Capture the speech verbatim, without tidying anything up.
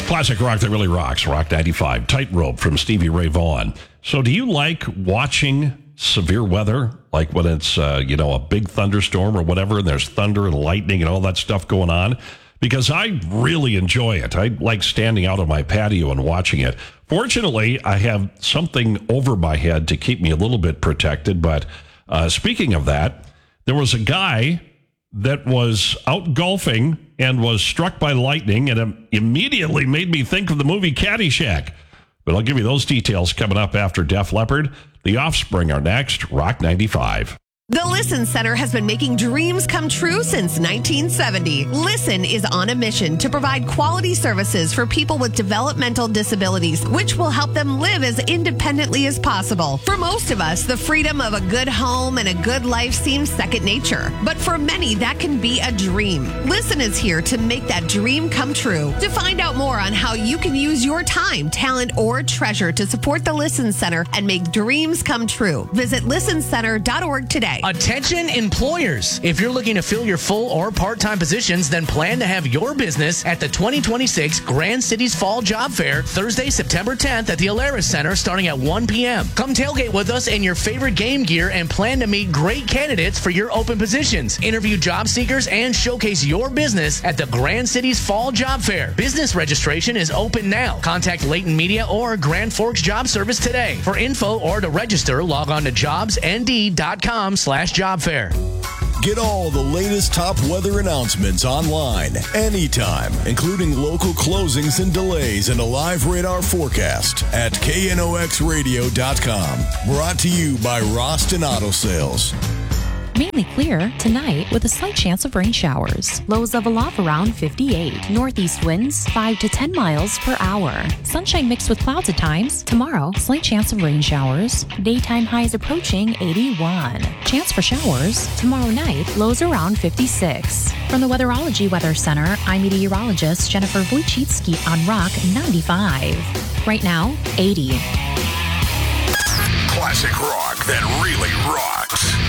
Classic rock that really rocks. Rock ninety-five. Tightrope from Stevie Ray Vaughan. So do you like watching severe weather? Like when it's, uh, you know, a big thunderstorm or whatever, and there's thunder and lightning and all that stuff going on? Because I really enjoy it. I like standing out on my patio and watching it. Fortunately, I have something over my head to keep me a little bit protected. But uh, speaking of that, there was a guy that was out golfing and was struck by lightning, and it immediately made me think of the movie Caddyshack. But I'll give you those details coming up after Def Leppard. The Offspring are next. Rock ninety-five. The Listen Center has been making dreams come true since nineteen seventy. Listen is on a mission to provide quality services for people with developmental disabilities, which will help them live as independently as possible. For most of us, the freedom of a good home and a good life seems second nature. But for many, that can be a dream. Listen is here to make that dream come true. To find out more on how you can use your time, talent, or treasure to support the Listen Center and make dreams come true, visit listen center dot org today. Attention employers. If you're looking to fill your full or part-time positions, then plan to have your business at the twenty twenty-six Grand Cities Fall Job Fair, Thursday, September tenth at the Alaris Center starting at one p.m. Come tailgate with us in your favorite game gear and plan to meet great candidates for your open positions. Interview job seekers and showcase your business at the Grand Cities Fall Job Fair. Business registration is open now. Contact Layton Media or Grand Forks Job Service today. For info or to register, log on to jobs n d dot com slash job fair. Get all the latest top weather announcements online, anytime, including local closings and delays and a live radar forecast at K N O X radio dot com. Brought to you by Roston Auto Sales. Mainly clear tonight with a slight chance of rain showers. Lows level off around fifty-eight. Northeast winds five to ten miles per hour. Sunshine mixed with clouds at times. Tomorrow, slight chance of rain showers. Daytime highs approaching eighty-one. Chance for showers. Tomorrow night, lows around fifty-six. From the Weatherology Weather Center, I'm meteorologist Jennifer Wojcicki on Rock ninety-five. Right now, eighty. Classic rock that really rocks.